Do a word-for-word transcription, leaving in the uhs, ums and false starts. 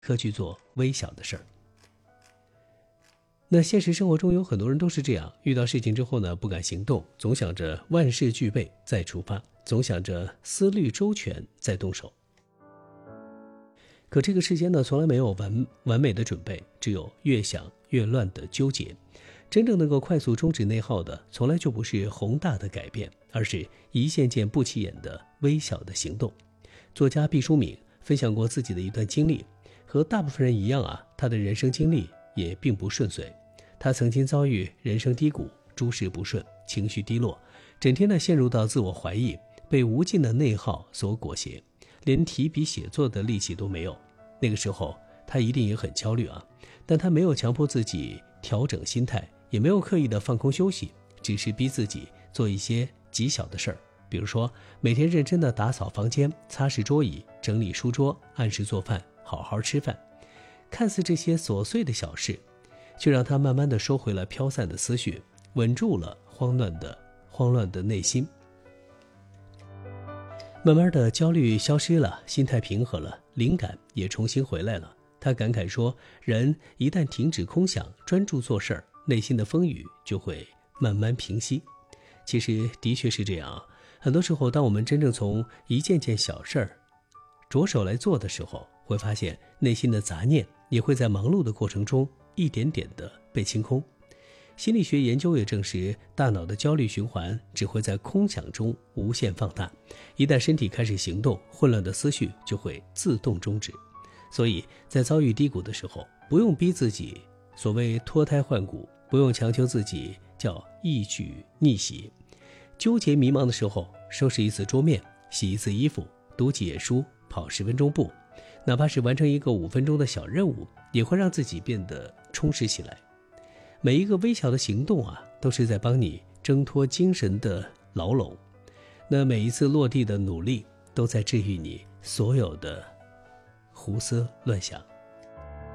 可去做微小的事儿。那现实生活中有很多人都是这样，遇到事情之后呢，不敢行动，总想着万事俱备再出发，总想着思虑周全再动手。可这个世间呢，从来没有完完美的准备，只有越想越乱的纠结。真正能够快速终止内耗的，从来就不是宏大的改变，而是一件件不起眼的微小的行动。作家毕淑敏分享过自己的一段经历，和大部分人一样啊，他的人生经历也并不顺遂。他曾经遭遇人生低谷，诸事不顺，情绪低落，整天呢陷入到自我怀疑，被无尽的内耗所裹挟，连提笔写作的力气都没有。那个时候他一定也很焦虑啊，但他没有强迫自己调整心态，也没有刻意的放空休息，只是逼自己做一些极小的事儿，比如说每天认真的打扫房间，擦拭桌椅，整理书桌，按时做饭，好好吃饭。看似这些琐碎的小事，却让他慢慢的收回了飘散的思绪，稳住了慌乱的慌乱的内心。慢慢的焦虑消失了，心态平和了，灵感也重新回来了。他感慨说，人一旦停止空想，专注做事儿，内心的风雨就会慢慢平息。其实的确是这样啊，很多时候当我们真正从一件件小事儿着手来做的时候，会发现内心的杂念也会在忙碌的过程中一点点的被清空。心理学研究也证实，大脑的焦虑循环只会在空想中无限放大，一旦身体开始行动，混乱的思绪就会自动终止。所以在遭遇低谷的时候，不用逼自己所谓脱胎换骨，不用强求自己叫一举逆袭。纠结迷茫的时候，收拾一次桌面，洗一次衣服，读几页书，跑十分钟步，哪怕是完成一个五分钟的小任务，也会让自己变得充实起来。每一个微小的行动啊，都是在帮你挣脱精神的牢笼。那每一次落地的努力，都在治愈你所有的胡思乱想。